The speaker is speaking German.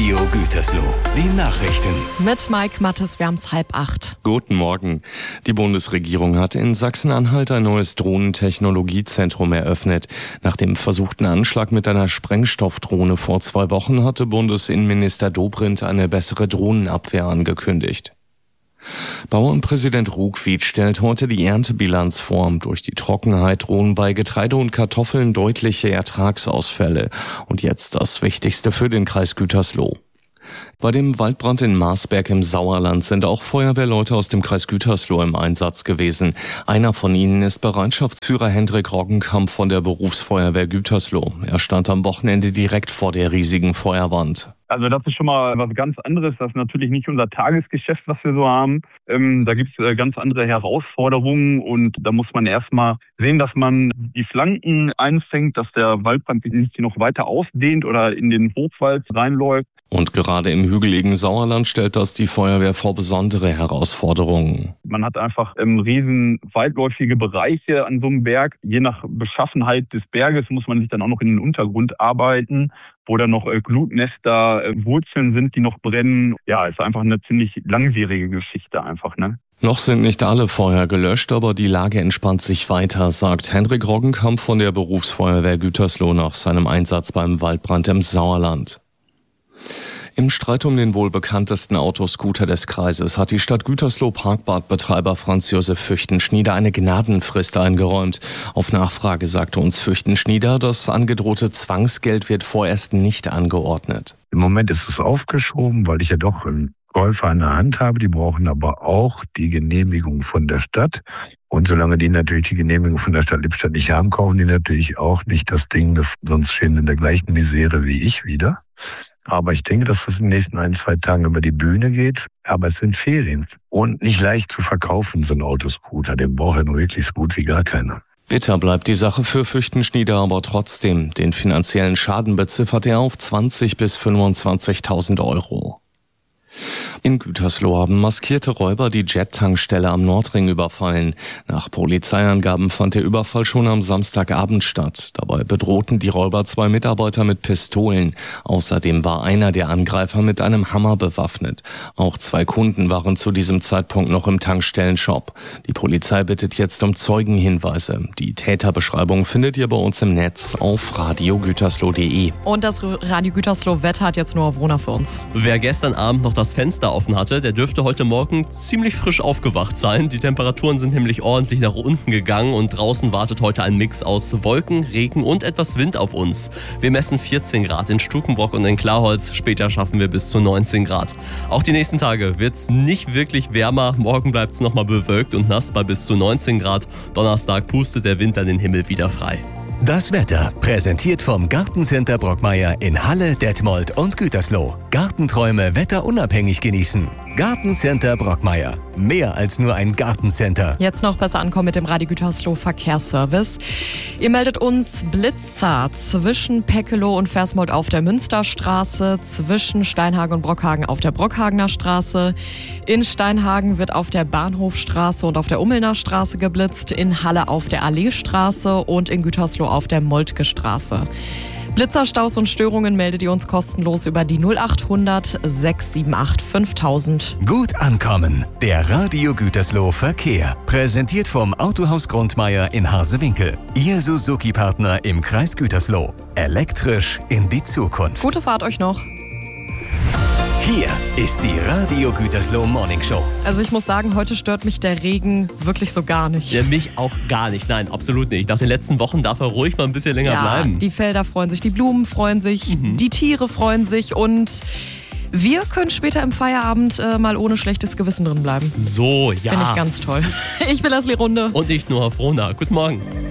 Radio Gütersloh. Die Nachrichten. Mit Mike Mattes, wir haben es 7:30. Guten Morgen. Die Bundesregierung hat in Sachsen-Anhalt ein neues Drohnentechnologiezentrum eröffnet. Nach dem versuchten Anschlag mit einer Sprengstoffdrohne vor 2 Wochen hatte Bundesinnenminister Dobrindt eine bessere Drohnenabwehr angekündigt. Bauernpräsident Ruckwied stellt heute die Erntebilanz vor. Durch die Trockenheit drohen bei Getreide und Kartoffeln deutliche Ertragsausfälle. Und jetzt das Wichtigste für den Kreis Gütersloh. Bei dem Waldbrand in Marsberg im Sauerland sind auch Feuerwehrleute aus dem Kreis Gütersloh im Einsatz gewesen. Einer von ihnen ist Bereitschaftsführer Hendrik Roggenkamp von der Berufsfeuerwehr Gütersloh. Er stand am Wochenende direkt vor der riesigen Feuerwand. Also das ist schon mal was ganz anderes. Das ist natürlich nicht unser Tagesgeschäft, was wir so haben. Da gibt es ganz andere Herausforderungen und da muss man erstmal sehen, dass man die Flanken einfängt, dass der Waldbrand sich nicht noch weiter ausdehnt oder in den Hochwald reinläuft. Und gerade im hügeligen Sauerland stellt das die Feuerwehr vor besondere Herausforderungen. Man hat einfach riesen weitläufige Bereiche an so einem Berg. Je nach Beschaffenheit des Berges muss man sich dann auch noch in den Untergrund arbeiten, wo dann noch Glutnester, Wurzeln sind, die noch brennen. Ja, ist einfach eine ziemlich langwierige Geschichte einfach, ne? Noch sind nicht alle Feuer gelöscht, aber die Lage entspannt sich weiter, sagt Hendrik Roggenkamp von der Berufsfeuerwehr Gütersloh nach seinem Einsatz beim Waldbrand im Sauerland. Im Streit um den wohl bekanntesten Autoscooter des Kreises hat die Stadt Gütersloh Parkbadbetreiber Franz Josef Fürchtenschnieder eine Gnadenfrist eingeräumt. Auf Nachfrage sagte uns Fürchtenschnieder, das angedrohte Zwangsgeld wird vorerst nicht angeordnet. Im Moment ist es aufgeschoben, weil ich ja doch einen Käufer in der Hand habe. Die brauchen aber auch die Genehmigung von der Stadt. Und solange die natürlich die Genehmigung von der Stadt Lippstadt nicht haben, kaufen die natürlich auch nicht das Ding, sonst stehen in der gleichen Misere wie ich wieder. Aber ich denke, dass das in den nächsten 1-2 Tagen über die Bühne geht. Aber es sind Ferien und nicht leicht zu verkaufen, so ein Autoscooter. Den braucht ja nur wirklich so gut wie gar keiner. Bitter bleibt die Sache für Fürchtenschnieder aber trotzdem. Den finanziellen Schaden beziffert er auf 20.000 bis 25.000 Euro. In Gütersloh haben maskierte Räuber die Jet-Tankstelle am Nordring überfallen. Nach Polizeiangaben fand der Überfall schon am Samstagabend statt. Dabei bedrohten die Räuber 2 Mitarbeiter mit Pistolen. Außerdem war einer der Angreifer mit einem Hammer bewaffnet. Auch 2 Kunden waren zu diesem Zeitpunkt noch im Tankstellenshop. Die Polizei bittet jetzt um Zeugenhinweise. Die Täterbeschreibung findet ihr bei uns im Netz auf radiogütersloh.de. Und das Radio Gütersloh-Wetter hat jetzt nur Bewohner für uns. Wer gestern Abend noch das Fenster offen hatte, der dürfte heute Morgen ziemlich frisch aufgewacht sein. Die Temperaturen sind nämlich ordentlich nach unten gegangen und draußen wartet heute ein Mix aus Wolken, Regen und etwas Wind auf uns. Wir messen 14 Grad in Stukenbrock und in Klarholz. Später schaffen wir bis zu 19 Grad. Auch die nächsten Tage wird es nicht wirklich wärmer. Morgen bleibt es nochmal bewölkt und nass bei bis zu 19 Grad. Donnerstag pustet der Wind dann den Himmel wieder frei. Das Wetter präsentiert vom Gartencenter Brockmeier in Halle, Detmold und Gütersloh. Gartenträume wetterunabhängig genießen. Gartencenter Brockmeier. Mehr als nur ein Gartencenter. Jetzt noch besser ankommen mit dem Radio Gütersloh Verkehrsservice. Ihr meldet uns Blitzer zwischen Peckelow und Versmold auf der Münsterstraße, zwischen Steinhagen und Brockhagen auf der Brockhagener Straße. In Steinhagen wird auf der Bahnhofstraße und auf der Ummelner Straße geblitzt, in Halle auf der Alleestraße und in Gütersloh auf der Moltke Straße. Blitzerstaus und Störungen meldet ihr uns kostenlos über die 0800 678 5000. Gut ankommen. Der Radio Gütersloh Verkehr. Präsentiert vom Autohaus Grundmeier in Harsewinkel. Ihr Suzuki-Partner im Kreis Gütersloh. Elektrisch in die Zukunft. Gute Fahrt euch noch. Hier ist die Radio Gütersloh Morning Show. Also ich muss sagen, heute stört mich der Regen wirklich so gar nicht. Ja, mich auch gar nicht. Nein, absolut nicht. Nach den letzten Wochen darf er ruhig mal ein bisschen länger bleiben. Die Felder freuen sich, die Blumen freuen sich, die Tiere freuen sich und wir können später im Feierabend mal ohne schlechtes Gewissen drin bleiben. So, ja. Finde ich ganz toll. Ich bin Leslie Runde. Und ich, Noah Frohna. Guten Morgen.